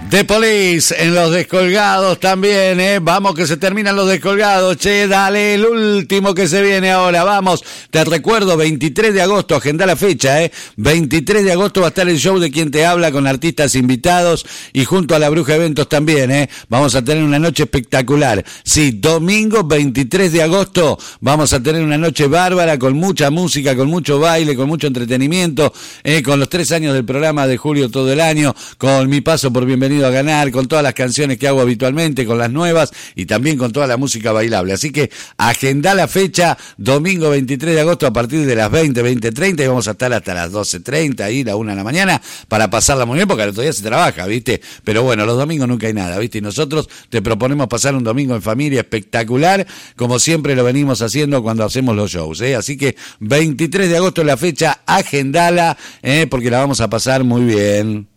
The Police en Los Descolgados también, Vamos que se terminan Los Descolgados, che, dale, el último que se viene ahora, vamos. Te recuerdo, 23 de agosto, agenda la fecha, 23 de agosto va a estar el show de Quien Te Habla con artistas invitados y junto a la Bruja Eventos también, Vamos a tener una noche espectacular. Sí, domingo 23 de agosto vamos a tener una noche bárbara con mucha música, con mucho baile, con mucho entretenimiento, con los 3 años del programa de Julio todo el año, con mi paso por Bienvenido a Ganar, con todas las canciones que hago habitualmente, con las nuevas y también con toda la música bailable. Así que agenda la fecha, domingo 23 de agosto a partir de las 20:30 y vamos a estar hasta las 12:30 ahí, la 1 de la mañana, para pasarla muy bien, porque al otro día se trabaja, ¿viste? Pero bueno, los domingos nunca hay nada, ¿viste? Y nosotros te proponemos pasar un domingo en familia espectacular, como siempre lo venimos haciendo cuando hacemos los shows, Así que 23 de agosto es la fecha, agendala, porque la vamos a pasar muy bien.